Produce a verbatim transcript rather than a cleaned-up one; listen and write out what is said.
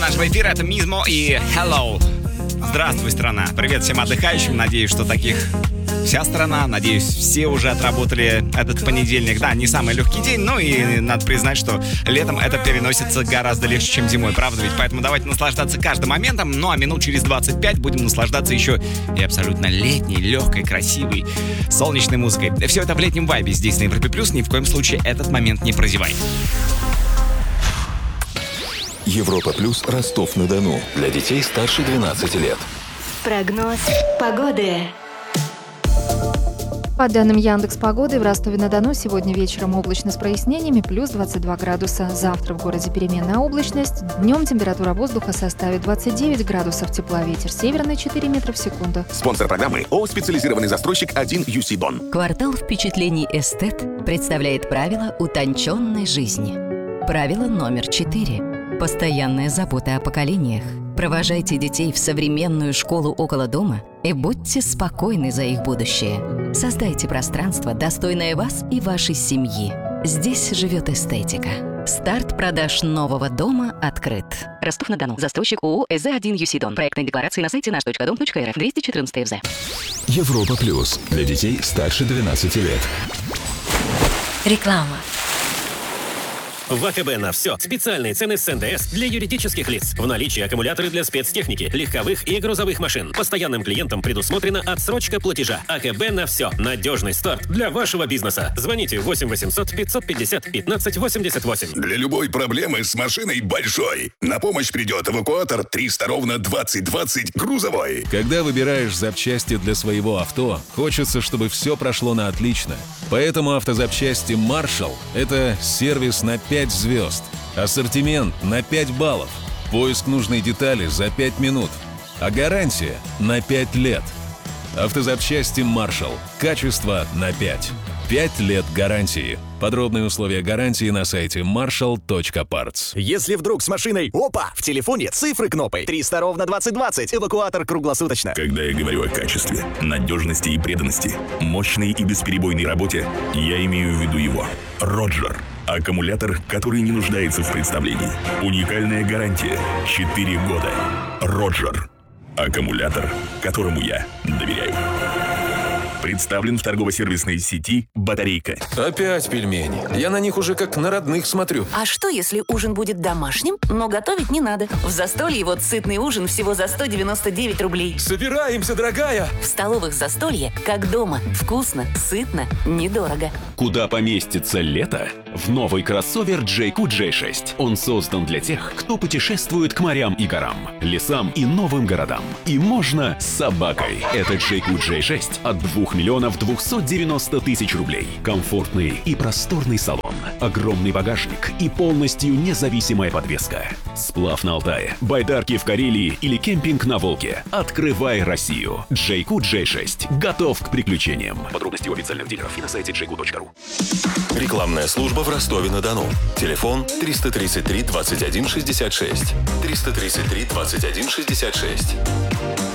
Нашего эфира это Мизмо и Hello. Здравствуй, страна. Привет всем отдыхающим. Надеюсь, что таких вся страна. Надеюсь, все уже отработали этот понедельник. Да, не самый легкий день, но и надо признать, что летом это переносится гораздо легче, чем зимой, правда ведь? Поэтому давайте наслаждаться каждым моментом. Ну а минут через двадцать пять будем наслаждаться еще и абсолютно летней, легкой, красивой, солнечной музыкой. Все это в летнем вайбе здесь на Европе Плюс. Ни в коем случае этот момент не прозевай. Европа Плюс, Ростов-на-Дону. Для детей старше двенадцати лет. Прогноз погоды. По данным Яндекс.Погоды, в Ростове-на-Дону сегодня вечером облачно с прояснениями, плюс двадцать два градуса. Завтра в городе переменная облачность. Днем температура воздуха составит двадцать девять градусов тепла, ветер северный четыре метра в секунду. Спонсор программы ООО «Специализированный застройщик один ю си Дон». Квартал впечатлений «Эстет» представляет правила утонченной жизни. Правило номер четыре. Постоянная забота о поколениях. Провожайте детей в современную школу около дома и будьте спокойны за их будущее. Создайте пространство, достойное вас и вашей семьи. Здесь живет эстетика. Старт продаж нового дома открыт. Ростов-на-Дону. Застройщик ООО «эс зэ один ю си Дон». Проектные декларации на сайте наш точка дом точка эр эф. двести четырнадцать эф зэ. Европа Плюс. Для детей старше двенадцати лет. Реклама. В АКБ на все. Специальные цены с эн дэ эс для юридических лиц. В наличии аккумуляторы для спецтехники, легковых и грузовых машин. Постоянным клиентам предусмотрена отсрочка платежа. АКБ на все. Надежный старт для вашего бизнеса. Звоните восемь восемьсот пятьсот пятьдесят пятнадцать восемьдесят восемь. Для любой проблемы с машиной большой. На помощь придет эвакуатор триста ровно двадцать двадцать грузовой. Когда выбираешь запчасти для своего авто, хочется, чтобы все прошло на отлично. Поэтому автозапчасти Marshall – это сервис на пять звезд. Ассортимент на пять баллов. Поиск нужной детали за пять минут. А гарантия на пять лет. Автозапчасти Marshall. Качество на пять. пять лет гарантии. Подробные условия гарантии на сайте маршал точка партс. Если вдруг с машиной опа, в телефоне цифры кнопой триста ровно двадцать двадцать, эвакуатор круглосуточно. Когда я говорю о качестве, надежности и преданности, мощной и бесперебойной работе, я имею в виду его. Роджер. Аккумулятор, который не нуждается в представлении. Уникальная гарантия. четыре года. Роджер. Аккумулятор, которому я доверяю. Представлен в торгово-сервисной сети «Батарейка». Опять пельмени. Я на них уже как на родных смотрю. А что, если ужин будет домашним, но готовить не надо? В Застолье вот сытный ужин всего за сто девяносто девять рублей. Собираемся, дорогая! В столовых Застолье, как дома. Вкусно, сытно, недорого. Куда поместится лето? В новый кроссовер джей кью джей шесть. Он создан для тех, кто путешествует к морям и горам, лесам и новым городам. И можно с собакой. Это джей кью джей шесть от двух миллионов двухсот девяноста тысяч рублей. Комфортный и просторный салон, огромный багажник и полностью независимая подвеска. Сплав на Алтае, байдарки в Карелии или кемпинг на Волге. Открывай Россию. джей кью джей шесть. Готов к приключениям. Подробности у официальных дилеров и на сайте джей кью точка ру. Рекламная служба в Ростове-на-Дону. Телефон триста тридцать три двадцать один шестьдесят шесть. триста тридцать три двадцать один шестьдесят шесть.